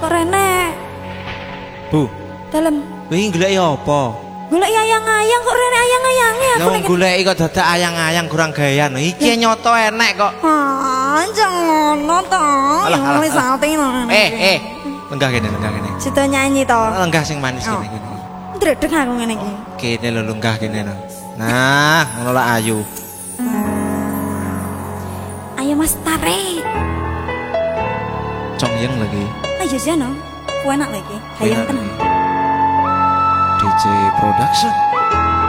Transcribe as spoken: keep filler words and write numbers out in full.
Kok rene? Bu. Dalem. Wingi golek apa? Golek ayang-ayang kok rene ayang-ayange aku nek goleki kok dadak ayang-ayang kurang gayan. Iki nyoto enek kok. Ah, jangan ngono to. Ya wis ati. Eh, eh. Lenggah kene, lenggah kene. Sida nyanyi to. Lenggah sing manis kene kene. Dredeg aku ngene iki. Kene lho lenggah kene. Nah, ngono lah ayu. Ayo Mas Tare. Congyeng lagi. Ayo jano. Ku enak lagi. Hayang tenan. D J Production.